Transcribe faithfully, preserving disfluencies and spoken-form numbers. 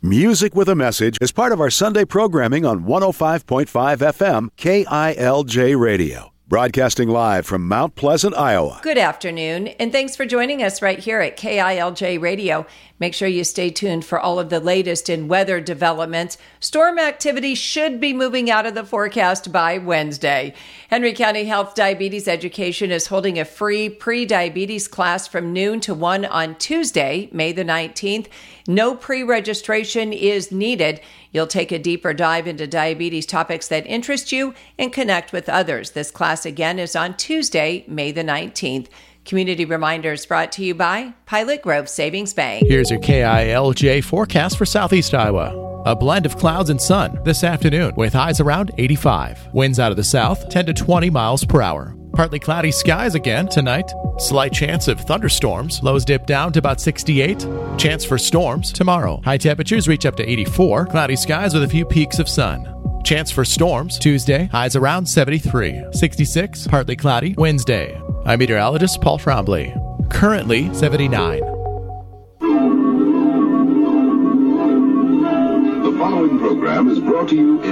Music with a Message is part of our Sunday programming on one oh five point five F M K I L J Radio. Broadcasting live from Mount Pleasant, Iowa. Good afternoon, and thanks for joining us right here at K I L J Radio. Make sure you stay tuned for all of the latest in weather developments. Storm activity should be moving out of the forecast by Wednesday. Henry County Health Diabetes Education is holding a free pre-diabetes class from noon to one on Tuesday, May the nineteenth. No pre-registration is needed. You'll take a deeper dive into diabetes topics that interest you and connect with others. This class again is on Tuesday, May the nineteenth. Community Reminders brought to you by Pilot Grove Savings Bank. Here's your K I L J forecast for Southeast Iowa. A blend of clouds and sun this afternoon with highs around eighty-five. Winds out of the south, ten to twenty miles per hour. Partly cloudy skies again tonight. Slight chance of thunderstorms. Lows dip down to about sixty-eight. Chance for storms tomorrow. High temperatures reach up to eighty-four. Cloudy skies with a few peaks of sun. Chance for storms Tuesday. Highs around seventy-three. sixty-six. Partly cloudy Wednesday. I'm meteorologist Paul Trombley. Currently seventy-nine. The following program is brought to you in